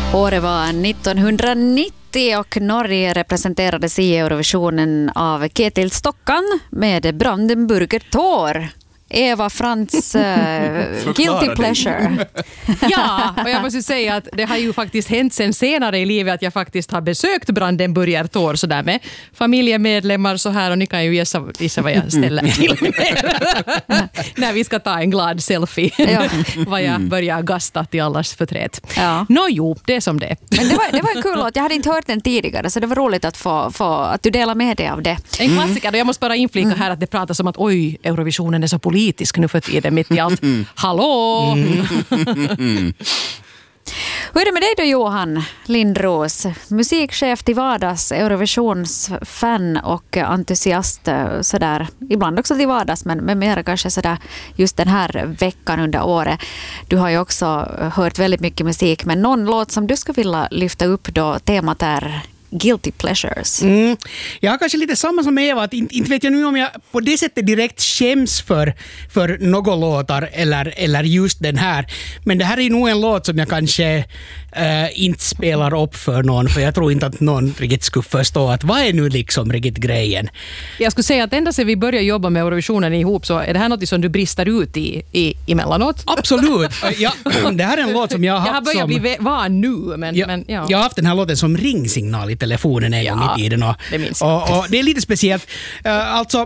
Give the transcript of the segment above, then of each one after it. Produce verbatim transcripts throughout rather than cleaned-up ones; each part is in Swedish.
Året var nittonhundranittio och Norge representerades i Eurovisionen av Ketil Stokkan med Brandenburger Tor. Eva Frans uh, guilty pleasure. Ja, och jag måste säga att det har ju faktiskt hänt sen senare i livet att jag faktiskt har besökt Brandenburger Tor så där med familjemedlemmar så här, och ni kan ju gissa, gissa vad jag ställer till med när vi ska ta en glad selfie. Ja. Vad jag börjar gasta till allas förtret. Ja. Nå jo, det är som det. Men det var, det var en kul låt. Jag hade inte hört den tidigare så det var roligt att, få, få, att du delar med dig av det. En klassiker, och jag måste bara inflika mm. här att det pratas om att oj, Eurovisionen är så politisk nu för tiden mitt i allt. Hallå! Mm. Hur är det med dig då, Johan Lindros? Musikchef till vardags, Eurovisionsfan och entusiast sådär. Ibland också till vardags, men, men mer kanske sådär just den här veckan under året. Du har ju också hört väldigt mycket musik, men någon låt som du skulle vilja lyfta upp då, temat är guilty pleasures. Mm. Jag har kanske lite samma som Eva, att inte, inte vet jag nu om jag på det sättet direkt skäms för, för några låtar eller, eller just den här. Men det här är nog en låt som jag kanske äh, inte spelar upp för någon, för jag tror inte att någon riktigt skulle förstå att vad är nu liksom riktigt grejen. Jag skulle säga att ända sedan vi började jobba med Eurovisionen ihop så är det här något som du brister ut i, i emellanåt. Absolut. Ja, det här är en låt som jag har haft jag har börjat som... bli van nu, men, ja, men ja. Jag har haft den här låten som ringsignal i telefonen en ja, gång i tiden. Och, det minns och, och det är lite speciellt. Uh, alltså,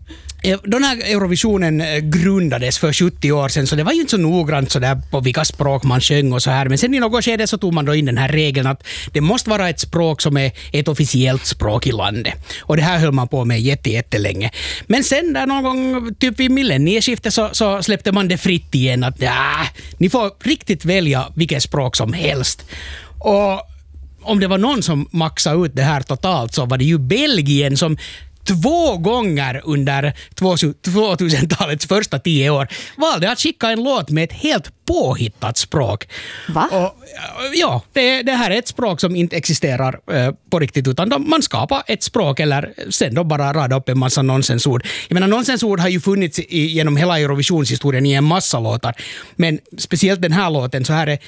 då när Eurovisionen grundades för sjuttio år sedan så det var ju inte så noggrant så där på vilka språk man sjöng och så här. Men sen i något skede så tog man då in den här regeln att det måste vara ett språk som är ett officiellt språk i landet. Och det här höll man på med jätte, jättelänge. Men sen där någon gång typ vid millennieskiftet så, så släppte man det fritt igen att ja, ni får riktigt välja vilket språk som helst. Och om det var någon som maxade ut det här totalt så var det ju Belgien som två gånger under tvåtusentalets första tio år valde att skicka en låt med ett helt påhittat språk. Va? Och, ja, det, det här är ett språk som inte existerar eh, på riktigt, utan de, man skapar ett språk eller sen då bara rada upp en massa nonsensord. Jag menar, nonsensord har ju funnits i, genom hela Eurovisionshistorien i en massa låtar, men speciellt den här låten så här är,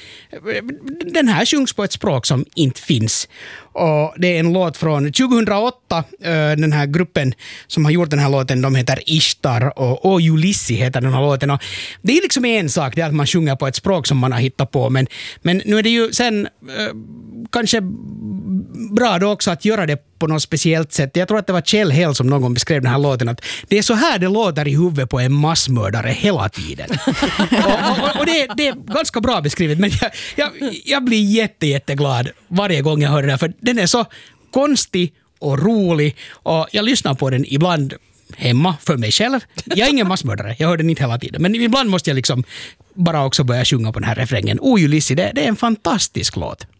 den här sjungs på ett språk som inte finns. Och det är en låt från tjugohundraåtta, den här gruppen som har gjort den här låten, de heter Ishtar och O Julissi heter den här låten. Och det är liksom en sak, det är att man sjunger på ett språk som man har hittat på, men, men nu är det ju sen eh, kanske bra då också att göra det på något speciellt sätt. Jag tror att det var Kjell Hell som någon gång beskrev den här låten att det är så här det låter i huvudet på en massmördare hela tiden. och och, och det, det är ganska bra beskrivet, men jag, jag, jag blir jätte, jätteglad varje gång jag hör det där, för den är så konstig och rolig och jag lyssnar på den ibland hemma för mig själv. Jag är ingen massmördare, jag hör den inte hela tiden, men ibland måste jag liksom bara också börja sjunga på den här refrängen. O Julissi, det, det är en fantastisk låt.